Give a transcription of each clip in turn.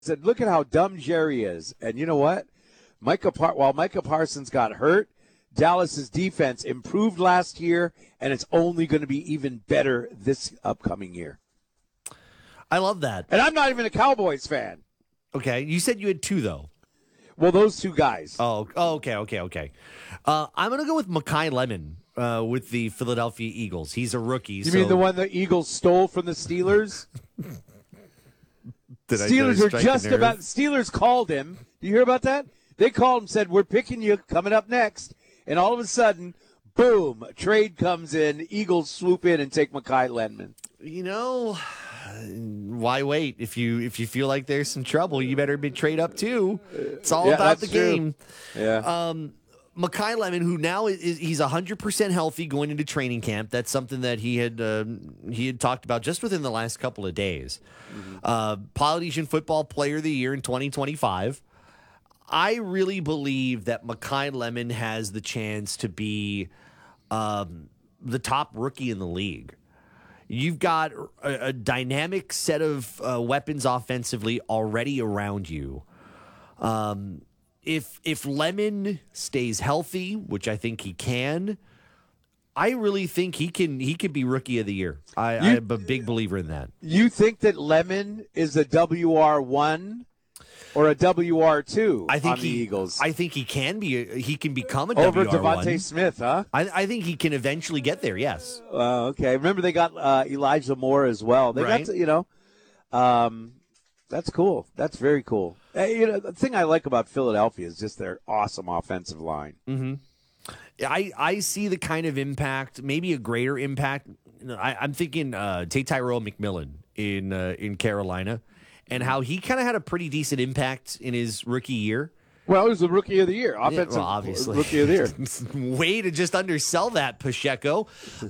said, look at how dumb Jerry is. And you know what? While Micah Parsons got hurt, Dallas's defense improved last year, and it's only going to be even better this upcoming year. I love that. And I'm not even a Cowboys fan. Okay. You said you had two, though. Well, those two guys. Oh, okay. I'm going to go with Mekhi Lemon with the Philadelphia Eagles. He's a rookie. You mean the one the Eagles stole from the Steelers? Steelers called him. Do you hear about that? They called him, said, we're picking you coming up next. And all of a sudden, boom, trade comes in. Eagles swoop in and take Mekhi Lemon. You know, why wait? If you feel like there's some trouble, you better trade up too. It's all about the game. Yeah. Mekhi Lemon, who now he's 100% healthy going into training camp. That's something that he had talked about just within the last couple of days. Mm-hmm. Polynesian Football Player of the Year in 2025. I really believe that Mekhi Lemon has the chance to be the top rookie in the league. You've got a dynamic set of weapons offensively already around you. If Lemon stays healthy, which I think he can, I really think he can be rookie of the year. I'm a big believer in that. You think that Lemon is a WR1 or a WR2 on the Eagles? I think he can be. He can become a over WR1. Devontae Smith, huh? I think he can eventually get there. Yes. Okay. Remember they got Elijah Moore as well. They right. got that's cool. That's very cool. The thing I like about Philadelphia is just their awesome offensive line. Mm-hmm. I see the kind of impact, maybe a greater impact. I'm thinking Tyrell McMillan in Carolina, and how he kind of had a pretty decent impact in his rookie year. Well, he was the rookie of the year, offensive obviously. rookie of the year. Way to just undersell that, Pacheco.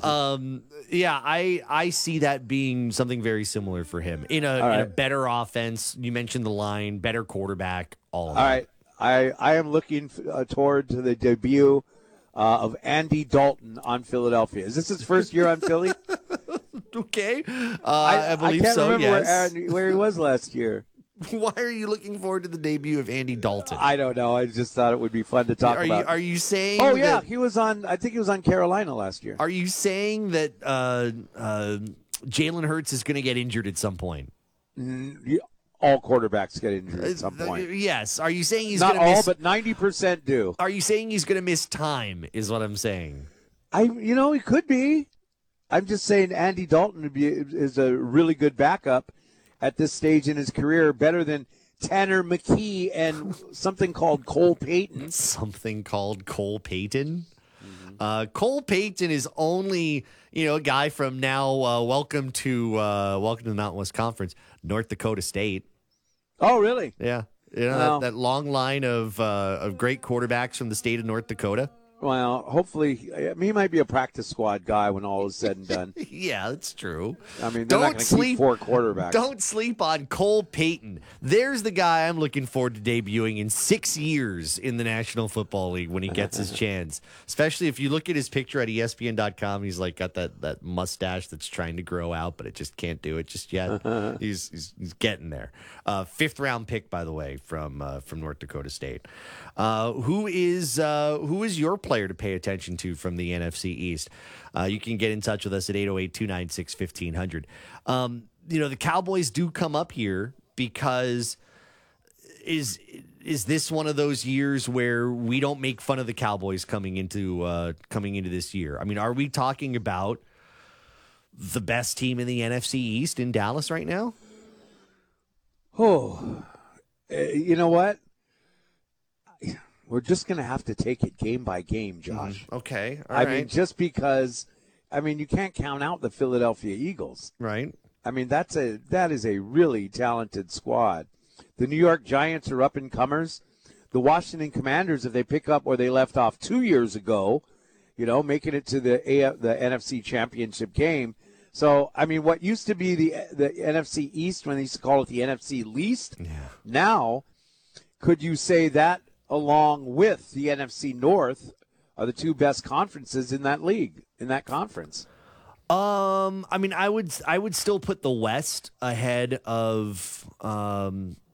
I see that being something very similar for him in a better offense. You mentioned the line, better quarterback, all of that. All right, I am looking toward to the debut of Andy Dalton on Philadelphia. Is this his first year on Philly? Okay, I believe so. I can't remember where he was last year. Why are you looking forward to the debut of Andy Dalton? I don't know. I just thought it would be fun to talk about. Are you saying? Oh yeah, he was on. I think he was on Carolina last year. Are you saying that Jalen Hurts is going to get injured at some point? All quarterbacks get injured at some point. Yes. Are you saying he's not going to all, but 90% do? Are you saying he's going to miss time? Is what I'm saying. He could be. I'm just saying Andy Dalton is a really good backup at this stage in his career, better than Tanner McKee and something called Cole Payton. Something called Cole Payton? Mm-hmm. Cole Payton is only, a guy from now, welcome to the Mountain West Conference, North Dakota State. Oh, really? Yeah. That long line of great quarterbacks from the state of North Dakota. Well, hopefully, he might be a practice squad guy when all is said and done. Yeah, that's true. I mean, they're not going to keep 4 quarterbacks. Don't sleep on Cole Payton. There's the guy I'm looking forward to debuting in 6 years in the National Football League when he gets his chance. Especially if you look at his picture at ESPN.com, he's got that mustache that's trying to grow out, but it just can't do it just yet. He's getting there. 5th round pick, by the way, from North Dakota State. Who is your player to pay attention to from the NFC East? You can get in touch with us at 808-296-1500. The Cowboys do come up here because is this one of those years where we don't make fun of the Cowboys coming into this year? I mean, are we talking about the best team in the NFC East in Dallas right now? Oh, you know what? We're just going to have to take it game by game, Josh. Okay. All right. I mean, just because, you can't count out the Philadelphia Eagles. Right. I mean, that is a really talented squad. The New York Giants are up and comers. The Washington Commanders, if they pick up where they left off 2 years ago, making it to the NFC Championship game. So, what used to be the NFC East, when they used to call it the NFC Least, now could you say that along with the NFC North are the 2 best conferences in that league, in that conference? I would still put the West ahead of